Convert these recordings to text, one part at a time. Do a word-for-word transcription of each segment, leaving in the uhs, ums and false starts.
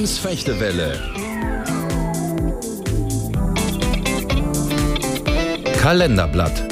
Sams Fechtewelle. Kalenderblatt.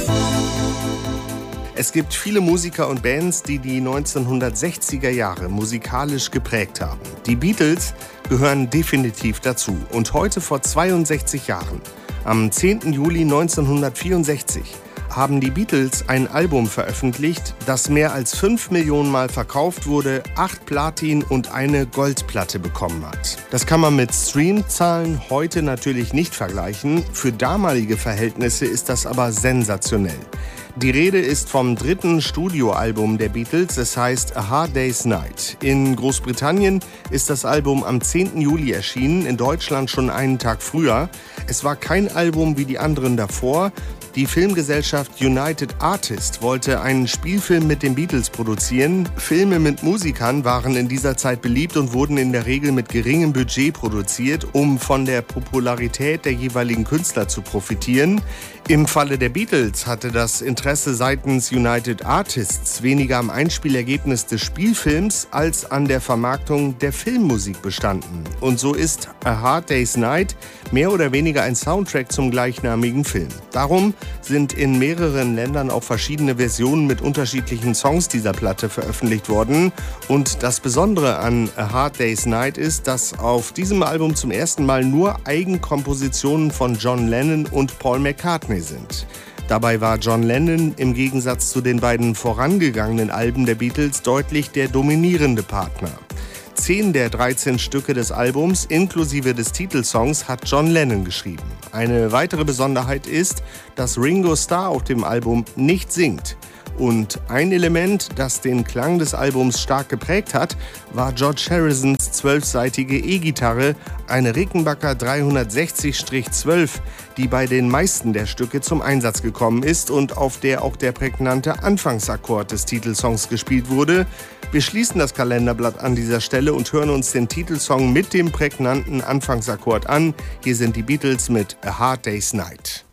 Es gibt viele Musiker und Bands, die die neunzehnhundertsechziger Jahre musikalisch geprägt haben. Die Beatles gehören definitiv dazu. Und heute vor zweiundsechzig Jahren, am zehnten Juli neunzehnhundertvierundsechzig, haben die Beatles ein Album veröffentlicht, das mehr als fünf Millionen Mal verkauft wurde, acht Platin- und eine Goldplatte bekommen hat. Das kann man mit Streamzahlen heute natürlich nicht vergleichen. Für damalige Verhältnisse ist das aber sensationell. Die Rede ist vom dritten Studioalbum der Beatles, es heißt A Hard Day's Night. In Großbritannien ist das Album am zehnten Juli erschienen, in Deutschland schon einen Tag früher. Es war kein Album wie die anderen davor. Die Filmgesellschaft United Artists wollte einen Spielfilm mit den Beatles produzieren. Filme mit Musikern waren in dieser Zeit beliebt und wurden in der Regel mit geringem Budget produziert, um von der Popularität der jeweiligen Künstler zu profitieren. Im Falle der Beatles hatte das Interesse seitens United Artists weniger am Einspielergebnis des Spielfilms als an der Vermarktung der Filmmusik bestanden. Und so ist A Hard Day's Night mehr oder weniger ein Soundtrack zum gleichnamigen Film. Darum sind in mehreren Ländern auch verschiedene Versionen mit unterschiedlichen Songs dieser Platte veröffentlicht worden. Und das Besondere an A Hard Day's Night ist, dass auf diesem Album zum ersten Mal nur Eigenkompositionen von John Lennon und Paul McCartney sind. Dabei war John Lennon im Gegensatz zu den beiden vorangegangenen Alben der Beatles deutlich der dominierende Partner. Zehn der dreizehn Stücke des Albums, inklusive des Titelsongs, hat John Lennon geschrieben. Eine weitere Besonderheit ist, dass Ringo Starr auf dem Album nicht singt. Und ein Element, das den Klang des Albums stark geprägt hat, war George Harrisons zwölfsaitige E-Gitarre, eine Rickenbacker dreihundertsechzig zwölf, die bei den meisten der Stücke zum Einsatz gekommen ist und auf der auch der prägnante Anfangsakkord des Titelsongs gespielt wurde. Wir schließen das Kalenderblatt an dieser Stelle und hören uns den Titelsong mit dem prägnanten Anfangsakkord an. Hier sind die Beatles mit A Hard Day's Night.